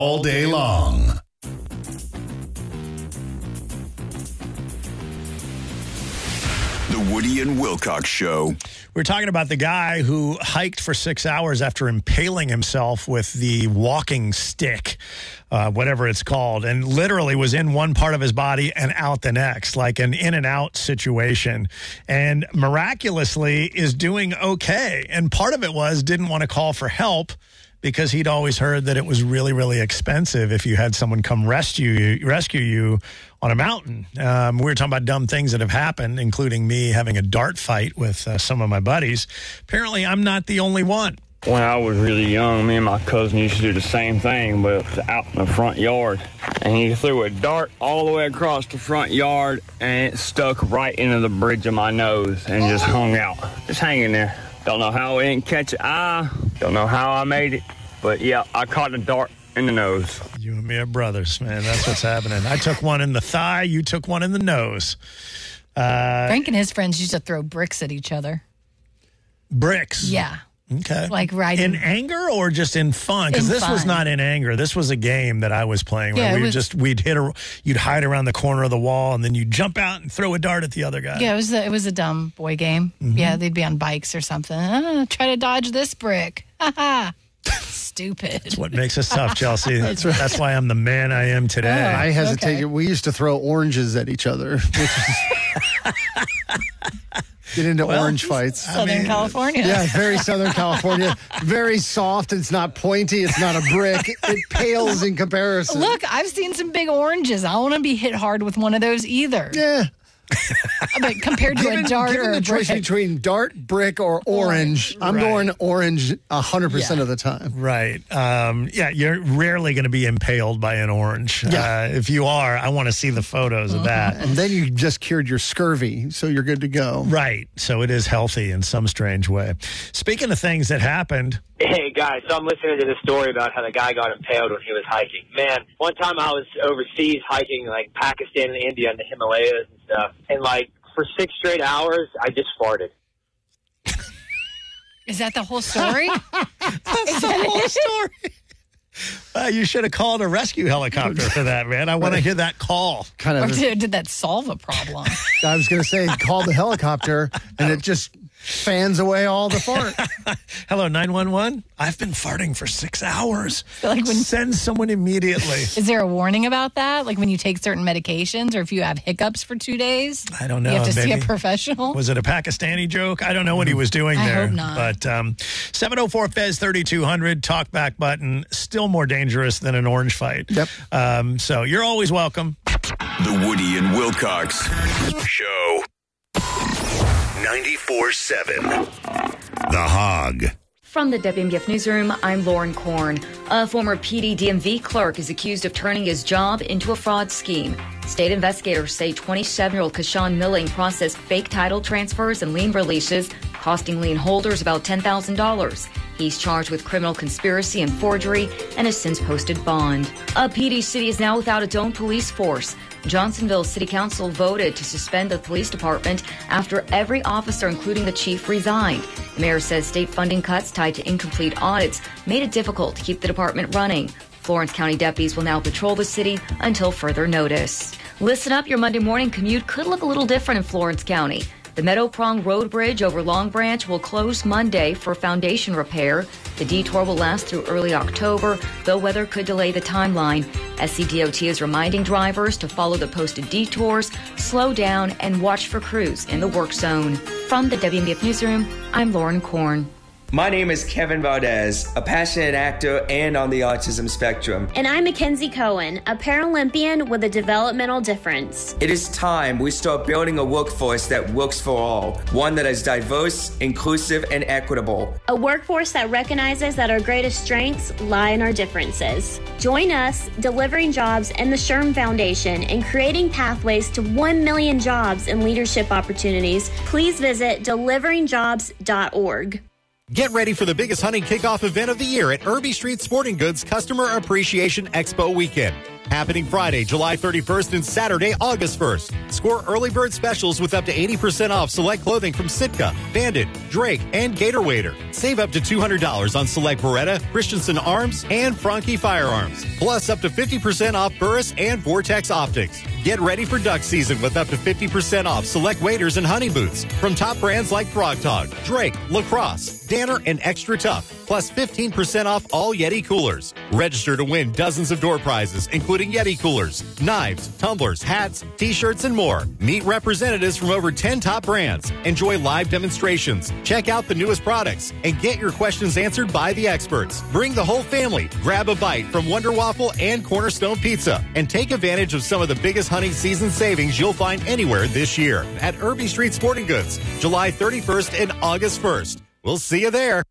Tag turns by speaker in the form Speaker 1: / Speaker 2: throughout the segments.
Speaker 1: all day long.
Speaker 2: The Woody and Wilcox Show.
Speaker 3: We're talking about the guy who hiked for 6 hours after impaling himself with the walking stick, whatever it's called, and literally was in one part of his body and out the next, like an in and out situation, and miraculously is doing okay. And part of it was didn't want to call for help because he'd always heard that it was really, really expensive if you had someone come rescue you on a mountain. We were talking about dumb things that have happened, including me having a dart fight with some of my buddies. Apparently, I'm not the only one.
Speaker 4: When I was really young, me and my cousin used to do the same thing, but it was out in the front yard. And he threw a dart all the way across the front yard, and it stuck right into the bridge of my nose and just hung out, just hanging there. Don't know how I didn't catch an eye. Don't know how I made it. But, yeah, I caught a dart in the nose.
Speaker 3: You and me are brothers, man. That's what's happening. I took one in the thigh. You took one in the nose.
Speaker 5: Frank and his friends used to throw bricks at each other.
Speaker 3: Bricks?
Speaker 5: Yeah.
Speaker 3: Okay.
Speaker 5: Like riding.
Speaker 3: In anger or just in fun? Because this was not in anger. This was a game that I was playing where you'd hide around the corner of the wall and then you'd jump out and throw a dart at the other guy.
Speaker 5: Yeah, it was a dumb boy game. Mm-hmm. Yeah, they'd be on bikes or something. Try to dodge this brick. Ha ha. Stupid.
Speaker 3: That's what makes us tough, Chelsea. That's right. That's why I'm the man I am today.
Speaker 6: I hesitate. Okay. We used to throw oranges at each other. Get into orange fights.
Speaker 5: Southern California.
Speaker 6: Yeah, very Southern California. Very soft. It's not pointy. It's not a brick. It pales in comparison.
Speaker 5: Look, I've seen some big oranges. I don't want to be hit hard with one of those either.
Speaker 6: Yeah.
Speaker 5: But compared to a dart or a
Speaker 6: the choice between dart, brick, or orange, I'm going orange 100% of the time.
Speaker 3: Right. You're rarely going to be impaled by an orange. Yeah. If you are, I want to see the photos of that.
Speaker 6: And then you just cured your scurvy, so you're good to go.
Speaker 3: Right. So it is healthy in some strange way. Speaking of things that happened.
Speaker 7: Hey, guys, so I'm listening to this story about how the guy got impaled when he was hiking. Man, one time I was overseas hiking, like Pakistan and India in the Himalayas and stuff, and, like, for 6 straight hours, I just farted.
Speaker 5: Is that the whole story?
Speaker 3: That's the whole story. You should have called a rescue helicopter for that, man. I want to hear that call.
Speaker 5: Or did that solve a problem?
Speaker 6: I was going to say, call the helicopter, and it just fans away all the fart.
Speaker 3: Hello, 911. I've been farting for 6 hours.
Speaker 5: Like
Speaker 3: send someone immediately.
Speaker 5: Is there a warning about that? Like when you take certain medications or if you have hiccups for 2 days?
Speaker 3: I don't know.
Speaker 5: You have to see a professional?
Speaker 3: Was it a Pakistani joke? I don't know what he was doing there.
Speaker 5: I hope not.
Speaker 3: But 704-FEZ-3200, talkback button, still more dangerous than an orange fight.
Speaker 6: Yep.
Speaker 3: So you're always welcome.
Speaker 2: The Woody and Wilcox Show.
Speaker 1: 94.7 The Hog.
Speaker 8: From the WMBF Newsroom, I'm Lauren Korn. A former PD DMV clerk is accused of turning his job into a fraud scheme. State investigators say 27-year-old Kashawn Milling processed fake title transfers and lien releases, costing lien holders about $10,000. He's charged with criminal conspiracy and forgery and has since posted bond. A PD city is now without its own police force. Johnsonville City Council voted to suspend the police department after every officer, including the chief, resigned. The mayor says state funding cuts tied to incomplete audits made it difficult to keep the department running. Florence County deputies will now patrol the city until further notice. Listen up, your Monday morning commute could look a little different in Florence County. The Meadow Prong Road Bridge over Long Branch will close Monday for foundation repair. The detour will last through early October, though weather could delay the timeline. SCDOT is reminding drivers to follow the posted detours, slow down, and watch for crews in the work zone. From the WMBF Newsroom, I'm Lauren Korn.
Speaker 9: My name is Kevin Valdez, a passionate actor and on the autism spectrum.
Speaker 10: And I'm Mackenzie Cohen, a Paralympian with a developmental difference.
Speaker 9: It is time we start building a workforce that works for all, one that is diverse, inclusive, and equitable.
Speaker 10: A workforce that recognizes that our greatest strengths lie in our differences. Join us, Delivering Jobs and the SHRM Foundation, in creating pathways to 1 million jobs and leadership opportunities. Please visit deliveringjobs.org.
Speaker 11: Get ready for the biggest hunting kickoff event of the year at Irby Street Sporting Goods Customer Appreciation Expo Weekend. happening Friday, July 31st and Saturday, August 1st. Score early bird specials with up to 80% off select clothing from Sitka, Bandit, Drake, and Gator Wader. Save up to $200 on select Beretta, Christensen Arms, and Franke Firearms. Plus up to 50% off Burris and Vortex Optics. Get ready for duck season with up to 50% off select waders and honey boots from top brands like Frog Dog, Drake, Lacrosse, Danner, and Extra Tough. Plus 15% off all Yeti coolers. Register to win dozens of door prizes, including Yeti coolers, knives, tumblers, hats, t-shirts, and more. Meet representatives from over 10 top brands. Enjoy live demonstrations. Check out the newest products and get your questions answered by the experts. Bring the whole family. Grab a bite from Wonder Waffle and Cornerstone Pizza and take advantage of some of the biggest hunting season savings you'll find anywhere this year at Irby Street Sporting Goods, July 31st and August 1st. We'll see you there.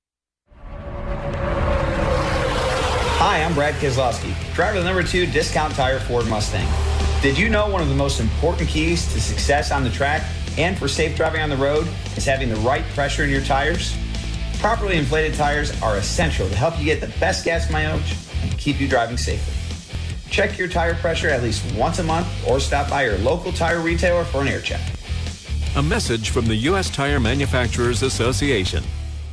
Speaker 12: Hi, I'm Brad Keselowski, driver of the number 2 Discount Tire Ford Mustang. Did you know one of the most important keys to success on the track and for safe driving on the road is having the right pressure in your tires? Properly inflated tires are essential to help you get the best gas mileage and keep you driving safely. Check your tire pressure at least once a month or stop by your local tire retailer for an air check.
Speaker 13: A message from the U.S. Tire Manufacturers Association.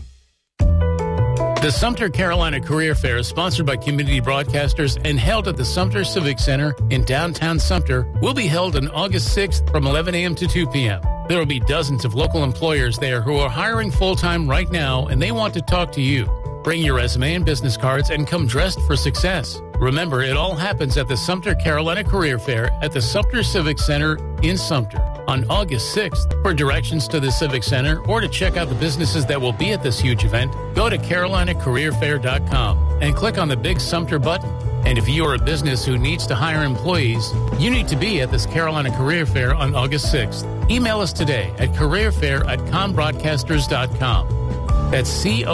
Speaker 14: The Sumter Carolina Career Fair is sponsored by Community Broadcasters and held at the Sumter Civic Center in downtown Sumter. Will be held on August 6th from 11 a.m. to 2 p.m. There will be dozens of local employers there who are hiring full-time right now, and they want to talk to you. Bring your resume and business cards and come dressed for success. Remember, it all happens at the Sumter Carolina Career Fair at the Sumter Civic Center in Sumter on August 6th. For directions to the Civic Center or to check out the businesses that will be at this huge event, go to carolinacareerfair.com and click on the big Sumter button. And if you are a business who needs to hire employees, you need to be at this Carolina Career Fair on August 6th. Email us today at careerfair@combroadcasters.com. That's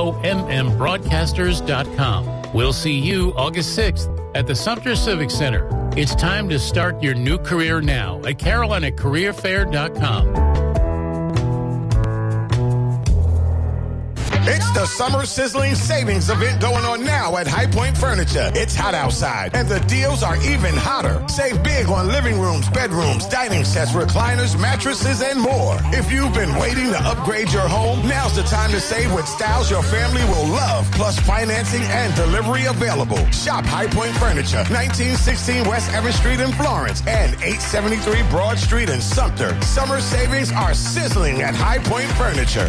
Speaker 14: COMMbroadcasters.com. We'll see you August 6th at the Sumter Civic Center. It's time to start your new career now at carolinacareerfair.com.
Speaker 15: It's the summer sizzling savings event going on now at High Point Furniture. It's hot outside, and the deals are even hotter. Save big on living rooms, bedrooms, dining sets, recliners, mattresses, and more. If you've been waiting to upgrade your home, now's the time to save with styles your family will love, plus financing and delivery available. Shop High Point Furniture, 1916 West Evans Street in Florence and 873 Broad Street in Sumter. Summer savings are sizzling at High Point Furniture.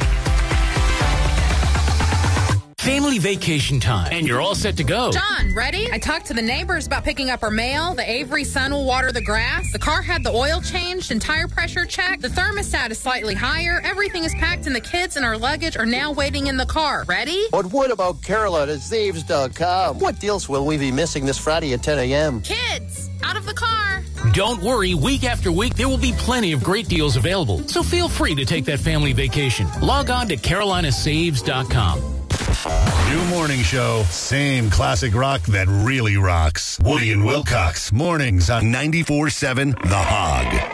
Speaker 14: Family vacation time, and you're all set to go.
Speaker 16: John, ready? I talked to the neighbors about picking up our mail. The Avery son will water the grass. The car had the oil changed and tire pressure checked. The thermostat is slightly higher. Everything is packed, and the kids and our luggage are now waiting in the car. Ready?
Speaker 17: But what about CarolinaZaves.com? What deals will we be missing this Friday at 10 a.m.?
Speaker 16: Kids, out of the car.
Speaker 14: Don't worry, week after week, there will be plenty of great deals available. So feel free to take that family vacation. Log on to CarolinaSaves.com.
Speaker 1: New morning show, same classic rock that really rocks. Woody and Wilcox, mornings on 94.7 The Hog.